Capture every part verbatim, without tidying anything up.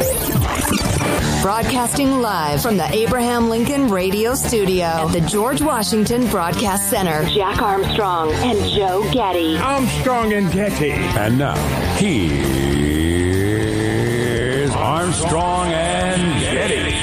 Broadcasting live from the Abraham Lincoln Radio Studio at the George Washington Broadcast Center. Jack Armstrong and Joe Getty. Armstrong and Getty. And now, here's Armstrong and Getty.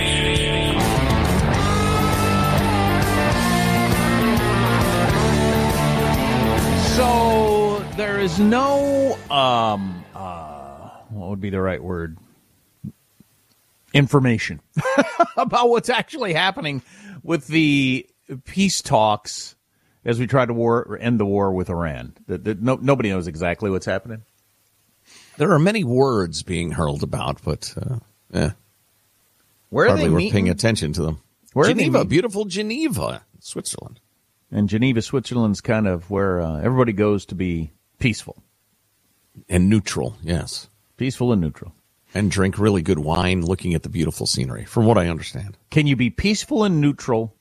So, there is no, um, uh, what would be the right word? Information about what's actually happening with the peace talks as we try to war, end the war with Iran. The, the, no, nobody knows exactly what's happening. There are many words being hurled about, but uh, eh, where are hardly they we're meeting? paying attention to them. Where Geneva, beautiful Geneva, Switzerland. And Geneva, Switzerland's kind of where uh, everybody goes to be peaceful. And neutral, yes. Peaceful and neutral. And drink really good wine looking at the beautiful scenery, from what I understand. Can you be peaceful and neutral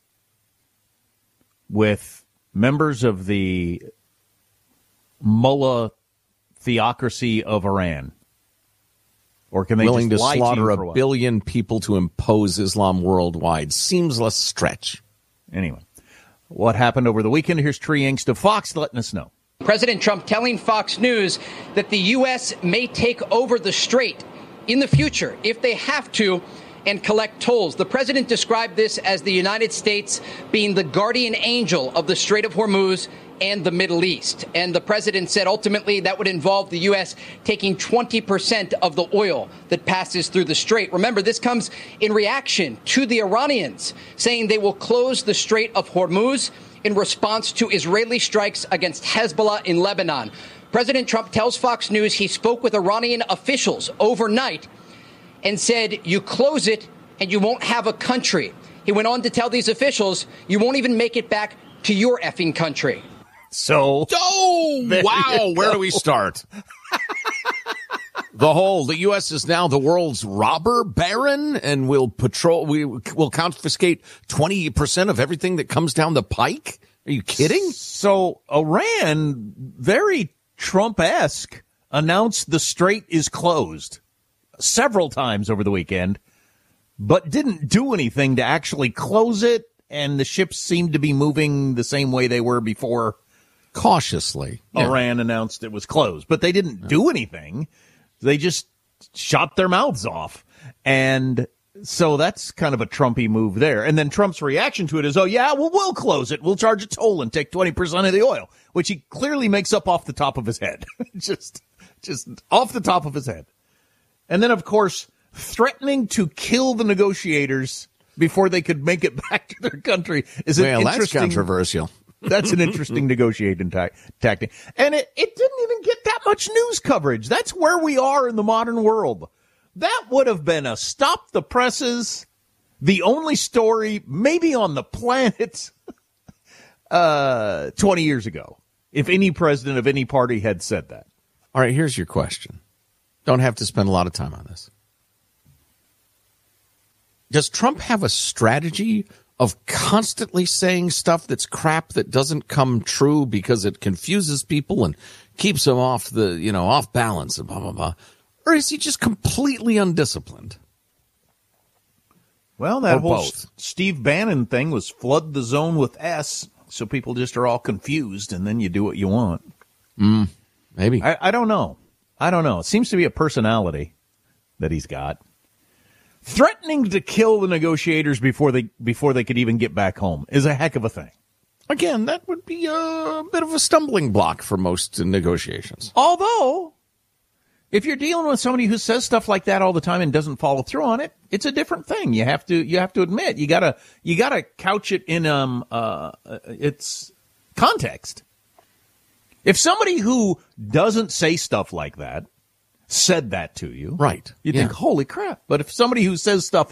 with members of the mullah theocracy of Iran? Or can they Willing just to lie slaughter to you a for a while? billion people to impose Islam worldwide? Seems a stretch. Anyway, what happened over the weekend? Here's Tree Angst of Fox letting us know. President Trump telling Fox News that the U S may take over the strait in the future if they have to and collect tolls. The president described this as the United States being the guardian angel of the Strait of Hormuz and the Middle East. And the president said ultimately that would involve the U S taking twenty percent of the oil that passes through the strait. Remember, this comes in reaction to the Iranians saying they will close the Strait of Hormuz in response to Israeli strikes against Hezbollah in Lebanon. President Trump tells Fox News he spoke with Iranian officials overnight and said, you close it and you won't have a country. He went on to tell these officials, you won't even make it back to your effing country. So, oh, wow, where do we start? The whole, the U S is now the world's robber baron and will patrol, we will confiscate twenty percent of everything that comes down the pike? Are you kidding? So, Iran, very Trump-esque, announced the strait is closed several times over the weekend, but didn't do anything to actually close it, and the ships seemed to be moving the same way they were before. Cautiously. Yeah. Iran announced it was closed, but they didn't do anything. They just shot their mouths off. And so that's kind of a Trumpy move there. And then Trump's reaction to it is, oh, yeah, well, we'll close it. We'll charge a toll and take twenty percent of the oil, which he clearly makes up off the top of his head. just, just off the top of his head. And then, of course, threatening to kill the negotiators before they could make it back to their country is an well, interesting. That's controversial. That's an interesting negotiating ta- tactic. And it, it didn't even get that much news coverage. That's where we are in the modern world. That would have been a stop the presses, the only story maybe on the planet uh, twenty years ago, if any president of any party had said that. All right, here's your question. Don't have to spend a lot of time on this. Does Trump have a strategy of constantly saying stuff that's crap that doesn't come true because it confuses people and keeps them off the, you know, off balance and blah, blah, blah? Or is he just completely undisciplined? Well, that Or whole both. S- Steve Bannon thing was flood the zone with S, so people just are all confused, and then you do what you want. Mm, maybe. I, I don't know. I don't know. It seems to be a personality that he's got. Threatening to kill the negotiators before they before they could even get back home is a heck of a thing. Again, that would be a bit of a stumbling block for most negotiations. Although, if you're dealing with somebody who says stuff like that all the time and doesn't follow through on it, it's a different thing. You have to you have to admit you gotta you gotta couch it in um uh its context. If somebody who doesn't say stuff like that said that to you, right? You yeah. think, holy crap. But if somebody who says stuff